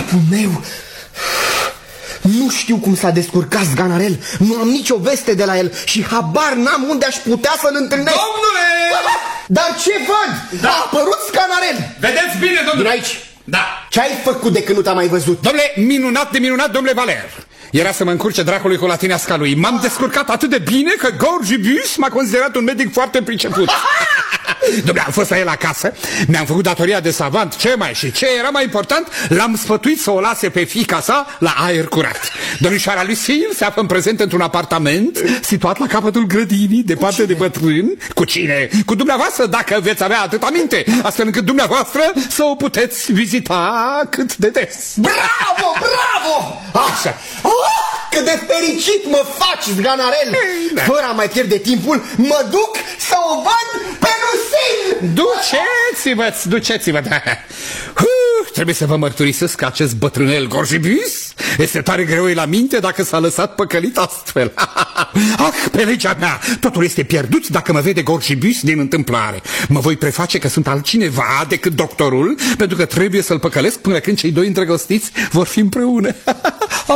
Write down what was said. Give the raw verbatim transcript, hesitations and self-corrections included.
capul meu. Nu știu cum s-a descurcat Zganarel. Nu am nicio veste de la el și habar n-am unde aș putea să-l întâlnesc. Domnule! Dar ce văd? Da. A apărut Zganarel. Vedeți bine, domnule. Din aici. Da. Ce ai făcut de când nu t-am mai văzut? Domnule, minunat de minunat, domnule Valer. Era să mă încurce dracului cu latineasca lui. M-am descurcat atât de bine că Gorgibius m-a considerat un medic foarte priceput. Dom'le, am fost la el acasă, mi-am făcut datoria de savant, ce mai și ce era mai important, l-am sfătuit să o lase pe fiica sa la aer curat. Domnișoara Lucille se află în prezent într-un apartament situat la capătul grădinii, departe de bătrân. Cu cine? Cu dumneavoastră, dacă veți avea atâta minte, astfel încât dumneavoastră să o puteți vizita cât de des. Bravo, bravo! Așa. Oh, cât de fericit mă faci, Zganarel! Da. Fără a mai pierde timpul, mă duc să o văd pe Lucille! Duceți-vă, duceți-vă, da. Uh, trebuie să vă mărturisesc că acest bătrânel Gorgibius este tare greu la minte dacă s-a lăsat păcălit astfel. Ah, pe legea mea, totul este pierdut dacă mă vede Gorgibius din întâmplare. Mă voi preface că sunt altcineva decât doctorul, pentru că trebuie să-l păcălesc până când cei doi îndrăgostiți vor fi împreună.